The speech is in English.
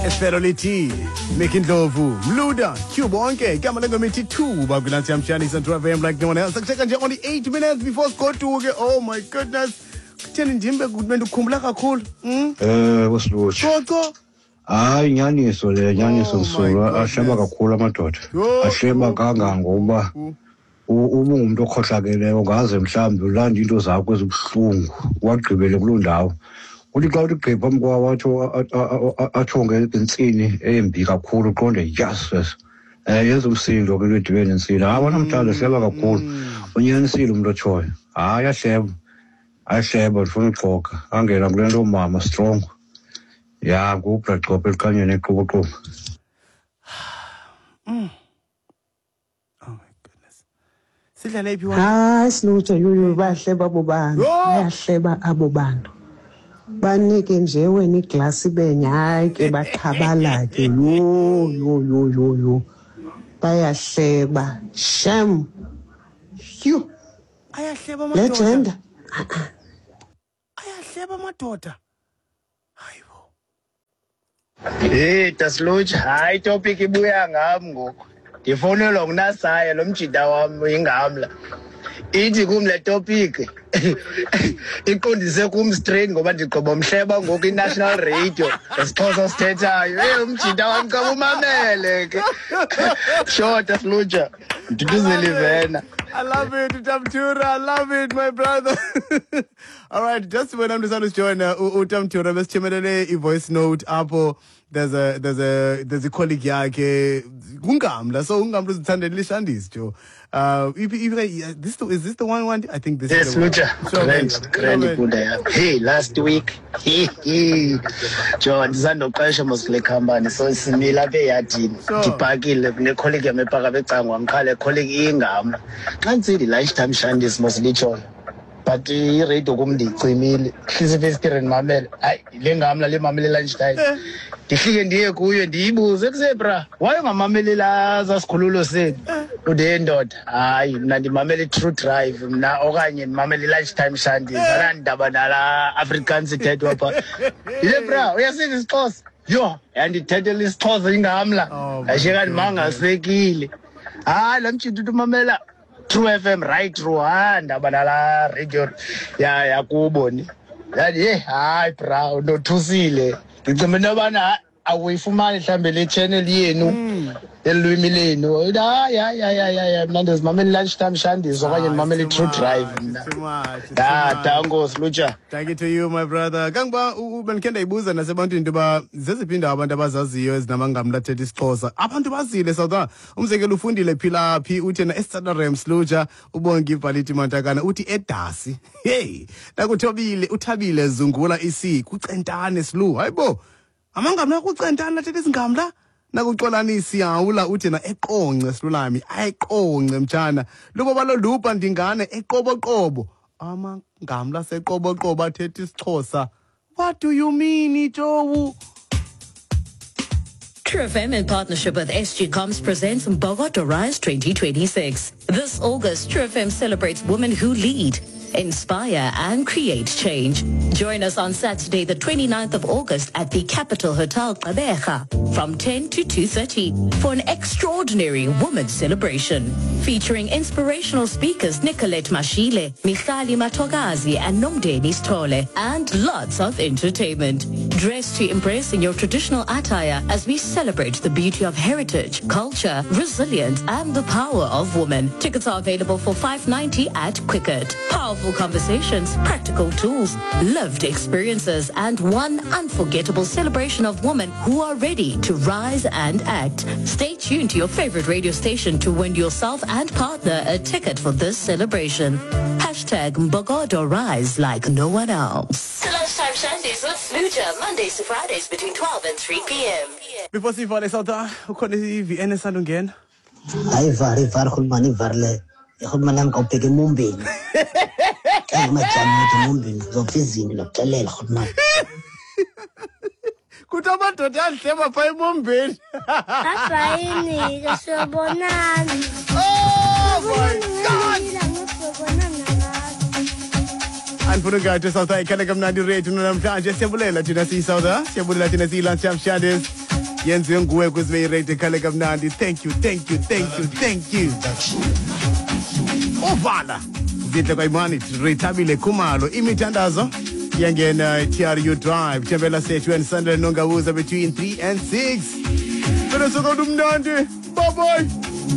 Feroliti, Making Dovu, Mluda, Cubonke, Kamalangomiti 2, Babilansi Amshani, Central FM like no one else. Only 8 minutes before score 2. Oh my goodness. Telling Jimbe Goodman to Kumblaka cool. What's Lord? Hayi nyaniso le nyaniso msulwa asheba kakhulu amadoda asheba kangangoba umuntu okhohlakeleyo ngaze mhlambi ulanda into zakho ezibuhlungu wagqibele kuloo ndawo uthi xa utigqipha umkwa wathi athonge insini embi kakhulu uqonde yes yenza umsindo ke lwedibene insini abana mntana hleba kakhulu unyanisile umuntu otshoyo hayi ahleba ufuna uxoka angena kule nto mama strong. Yeah, go for a couple of years. Oh my goodness. Silale if you want. Silutsha yuyu bahleba abobantu. Bayahleba abo bantu. Banike nje wena iglasi benye hayi ke baqhabala ke yo. Bayahleba. Shame. You. Ayahleba amadoda. Legend. Ayahleba amadoda. Hey, Tasluch, hayi topic ibuya ngami ngoku. Ndifonelwa nguNasaya lo mjida wami ingamla. Ithi kum le topic. Iqondise kum straight ngoba ndiqobo mhleba ngoku iNational Radio. Esixhosa sithethayo. Hey, umjida wami ka umamele ke. Sure Taslucha. Ndiduzele vena. I love it, Utamtura. I love it, my brother. All right, just when I'm deciding to join Utamtura, let's chemelele a voice note. Apo, there's a colleague yake. Ungamla, so Ungamla is Sandeli Shandis, Joe. Is this the one? I think this is the one. Yes, Lucha. Hey, last week. John, Zando Pasha Muscle company, so similar Beatin. Tipaki, the colleague of Mepaka, I'm called a colleague Ingam. Can't see the lifetime Shandis mostly John. But he read to Gumdi, Quimil, she's a visitor in Mamel. I Lingam, Mamel lunchtime. The Fig and Dear Kuya Dibus, etc. Why my Mamela Zaskululo said? To the end of I Nadi Mameli True Drive, now Orange, Mameli Lifetime Shandy, Randa Banala, Africans, etc. Lebra, we are saying this course. Yo, and the title is tossing Amla. I share Manga, Sekili. Let you do Mamela. True FM, right through and Abanala radio. Yeah, Kuboni. That, yeah, proud, no to see. It's a manabana away from my family channel. Louis Mileno. Yeah. Nando's Mammy lunchtime shandy, so I am Mammy True Drive. Tangos, Lucha. Thank you to you, my brother. Gangba, Uben Kenda Buza, and Sabantin to Ba, Zezipinda, Abandabazi, years, Namangam, Latte Disposa. Abandabazi, the Southern, Umsegalufundi, Le Pila, P. Uten, Estada Rems, Luja, Ubon give Paliti Montagana, Uti Edasi. Hey, Nagotabile, Utabile, Zungula, Isi, Kutentanis, Lu, Ibo. Amangam, Kutentana, Tedis Gamla. Nakuxolanisi awula uthi na eqonce silulami ayiqonce mtshana lubo balolupa ndingane eqoboqobo amangamla seqoboqobo athethe isiXhosa. What do you mean, Joe? True FM in partnership with SG Coms presents Bogota Rise 2026. This August, True FM celebrates women who lead, inspire and create change. Join us on Saturday, the 29th of August at the Capital Hotel Qabeja from 10 to 2:30 for an extraordinary women's celebration featuring inspirational speakers Nicolette Mashile, Michali Matogazi and Nomdeni Stole, and lots of entertainment. Dress to impress in your traditional attire as we celebrate the beauty of heritage, culture, resilience and the power of women. Tickets are available for $5.90 at Quicket. Powerful conversations, practical tools, lived experiences, and one unforgettable celebration of women who are ready to rise and act. Stay tuned to your favorite radio station to win yourself and partner a ticket for this celebration. Hashtag Mbogodo Rise like no one else. Lunchtime Sundays with Sluja, Mondays to Fridays between 12 and 3 p.m. Before Sifale Sauta, ukhona iVN esalungena. Hayi var khulmani varle. Khulmanam ka upeke mumbeni. Majani mumbeni zofizini lokuxelela khulmani. Kuthi amadoda ahleba pha emumbeni. Hayi ke siyabonana. Oh my God. Anfuna ngathi South Africa kamnandi rethu namhlanje siyabulela thina siyi South Africa siyabulela thina siyi Lunchtime Shadows yenziwe nguwe kwizibe irate ekhale kamnandi. Thank you. Ovala zihle kwayimani Ritabile Kumalo imithandazo yangena TRU Drive Thembela Sethu and Sunday Nongabuza between 3 and 6. Phela sokuthi umnandi. Bye bye.